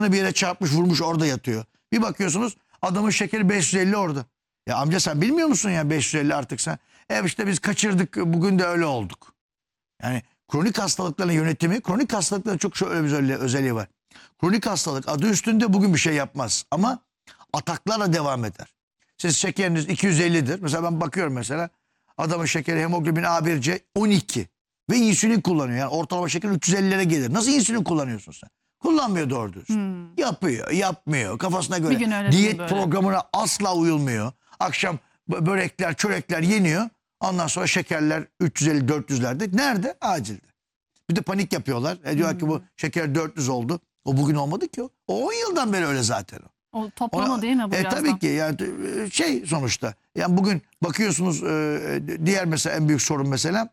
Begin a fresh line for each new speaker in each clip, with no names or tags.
bir yere çarpmış vurmuş orada yatıyor. Bir bakıyorsunuz adamın şekeri 550 orada. Ya amca sen bilmiyor musun ya 550 artık sen? İşte biz kaçırdık bugün de öyle olduk. Yani kronik hastalıkların yönetimi, kronik hastalıkların çok şöyle bir özelliği var. Kronik hastalık adı üstünde bugün bir şey yapmaz ama ataklarla devam eder. Siz şekeriniz 250'dir. Mesela ben bakıyorum mesela adamın şekeri hemoglobin A1C 12 ve insülin kullanıyor. Yani ortalama şeker 350'lere gelir. Nasıl insülin kullanıyorsun sen? Kullanmıyor doğru düz. Yapıyor, yapmıyor. Kafasına göre diyet programına asla uyulmuyor. Akşam börekler, çörekler yeniyor. Ondan sonra şekerler 350-400'lerde. Nerede? Acilde. Bir de panik yapıyorlar. Diyor ki bu şeker 400 oldu. O bugün olmadı ki o. O 10 yıldan beri öyle zaten o.
O toplama değil mi bu birazdan?
Tabii ki yani sonuçta. Yani bugün bakıyorsunuz diğer mesela en büyük sorun mesela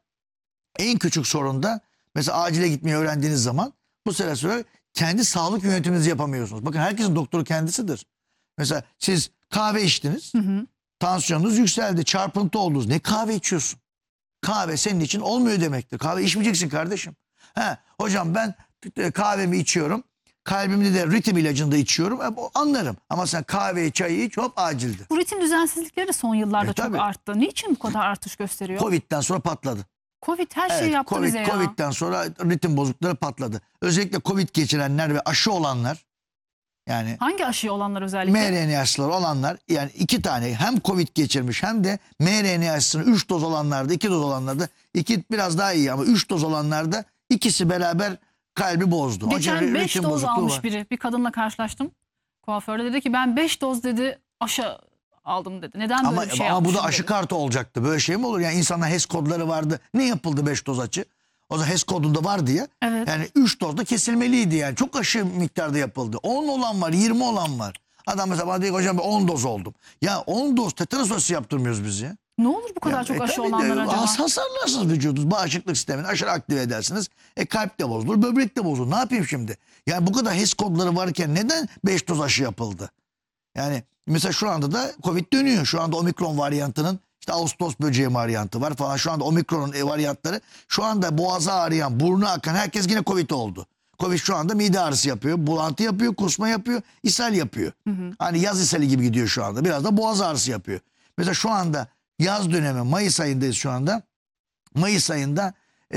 en küçük sorun da mesela acile gitmeyi öğrendiğiniz zaman bu sefer sonra kendi sağlık yönetiminizi yapamıyorsunuz. Bakın herkesin doktoru kendisidir. Mesela siz kahve içtiniz. Tansiyonunuz yükseldi. Çarpıntı oldunuz. Ne kahve içiyorsun? Kahve senin için olmuyor demektir. Kahve içmeyeceksin kardeşim. Hocam ben kahvemi içiyorum. Kalbimde de ritim ilacını da içiyorum. Anlarım. Ama sen kahveyi, çayı iç hop acildi.
Bu ritim düzensizlikleri de son yıllarda çok arttı. Niçin bu kadar artış gösteriyor?
Covid'den sonra patladı.
Covid her şeyi yaptı bize ya.
Covid'den sonra ritim bozuklukları patladı. Özellikle Covid geçirenler ve aşı olanlar. Yani
hangi aşı olanlar özellikle?
mRNA aşıları olanlar yani 2 tane hem Covid geçirmiş hem de mRNA aşısını 3 doz olanlarda 2 doz olanlarda 2 biraz daha iyi ama 3 doz olanlarda ikisi beraber kalbi bozdu.
Geçen 5 doz almış biri. Bir kadınla karşılaştım. Kuaförde dedi ki ben 5 doz dedi aşı aldım dedi. Neden böyle bir şey
ama bu da aşı
dedi.
kartı olacaktı. Böyle şey mi olur? Yani insanlar HES kodları vardı. Ne yapıldı 5 doz aşı? O zaman HES kodunda vardı ya.
Evet.
Yani 3 dozda kesilmeliydi yani. Çok aşı miktarda yapıldı. 10 olan var, 20 olan var. Adam mesela bana diyor ki hocam ben 10 doz oldum. Ya 10 doz tetanus aşısı yaptırmıyoruz biz ya.
Ne olur bu kadar çok aşı olanlar acaba?
Hasarlarsınız vücudunuz. Bağışıklık sistemini aşırı aktive edersiniz. Kalp de bozulur, böbrek de bozulur. Ne yapayım şimdi? Yani bu kadar HES kodları varken neden 5 doz aşı yapıldı? Yani mesela şu anda da Covid dönüyor. Şu anda omikron varyantının işte Ağustos böceği varyantı var falan. Şu anda omikronun varyantları. Şu anda boğazı ağrıyan, burnu akan herkes yine Covid oldu. Covid şu anda mide ağrısı yapıyor, bulantı yapıyor, kusma yapıyor, ishal yapıyor. Hani yaz ishali gibi gidiyor şu anda. Biraz da boğaz ağrısı yapıyor. Mesela şu anda yaz dönemi Mayıs ayındayız şu anda. Mayıs ayında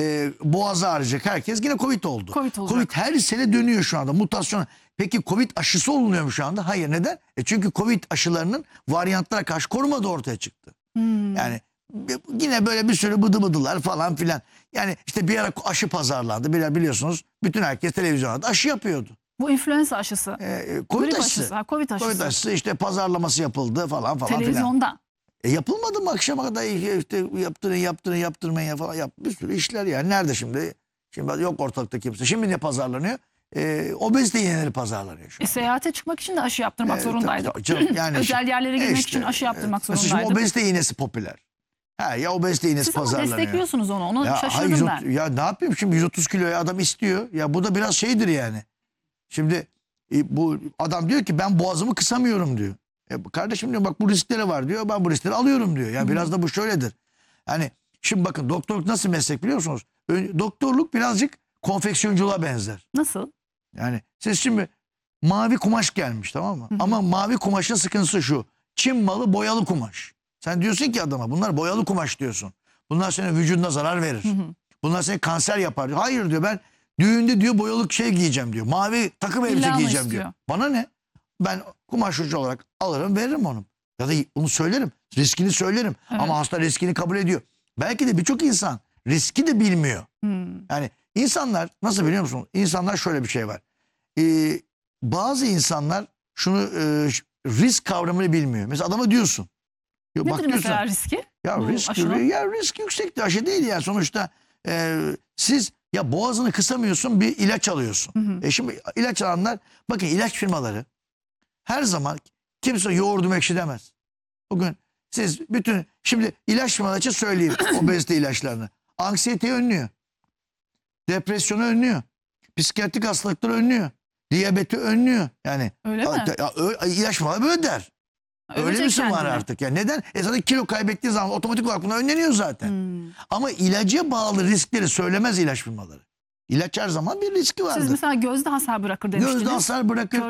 boğazı ağrıyacak herkes yine Covid oldu. Covid her sene dönüyor şu anda mutasyon. Peki Covid aşısı olunuyor mu şu anda? Hayır, neden? Çünkü Covid aşılarının varyantlara karşı koruma da ortaya çıktı. Yani yine böyle bir sürü bıdı bıdılar falan filan. Yani işte bir ara aşı pazarlandı. Biliyorsunuz bütün herkes televizyonda aşı yapıyordu.
Bu influenza aşısı.
Covid aşısı.
Covid aşısı.
Covid aşısı işte pazarlaması yapıldı falan
televizyonda.
Filan. Yapılmadı mı akşama kadar işte yaptırmayın falan bir sürü işler yani. Nerede şimdi? Şimdi yok ortalıkta kimse. Şimdi ne pazarlanıyor? Obezite iğneleri pazarlanıyor şu an.
Seyahate çıkmak için de aşı yaptırmak zorundaydık.
Yani
özel yerlere girmek için aşı yaptırmak zorundaydık.
Şimdi obezite iğnesi popüler. Ya obezite iğnesi pazarlanıyor.
Siz ama destekliyorsunuz onu şaşırdım ben.
Ya ne yapayım şimdi 130 kiloya adam istiyor. Ya bu da biraz şeydir yani. Şimdi bu adam diyor ki ben boğazımı kısamıyorum diyor. Kardeşim diyor bak bu riskleri var diyor. Ben bu riskleri alıyorum diyor. Yani biraz da bu şöyledir. Yani şimdi bakın doktorluk nasıl meslek biliyor musunuz? Doktorluk birazcık konfeksiyonculuğa benzer.
Nasıl?
Yani siz şimdi mavi kumaş gelmiş tamam mı? Ama mavi kumaşın sıkıntısı şu. Çin malı boyalı kumaş. Sen diyorsun ki adama bunlar boyalı kumaş diyorsun. Bunlar senin vücuduna zarar verir. Bunlar seni kanser yapar diyor. Hayır diyor ben düğünde diyor boyalı şey giyeceğim diyor. Mavi takım elbise giyeceğim diyor. Bana ne? Ben kumaşçı olarak alırım veririm onu. Ya da onu söylerim. Riskini söylerim. Evet. Ama hasta riskini kabul ediyor. Belki de birçok insan riski de bilmiyor. Yani insanlar nasıl biliyor musun? İnsanlar şöyle bir şey var. Bazı insanlar şunu risk kavramını bilmiyor. Mesela adama diyorsun.
Nedir mesela riski?
Ya risk yüksekti. Aşı değil yani sonuçta siz ya boğazını kısamıyorsun bir ilaç alıyorsun. Şimdi ilaç alanlar bakın ilaç firmaları her zaman kimse yoğurdum ekşi demez. Bugün siz bütün şimdi ilaç firmaları için söyleyeyim obezite ilaçlarını. Anksiyeteyi önlüyor. Depresyonu önlüyor. Psikiyatrik hastalıkları önlüyor. Diyabeti önlüyor. Yani
öyle mi?
İlaç firmaları böyle der. Öyle misin var artık ya. Neden? Zaten kilo kaybettiği zaman otomatik olarak bunlar önleniyor zaten. Ama ilaca bağlı riskleri söylemez ilaç firmaları. İlaç her zaman bir riski vardır.
Siz mesela gözde hasar bırakır demiştiniz.
Gözde hasar bırakır.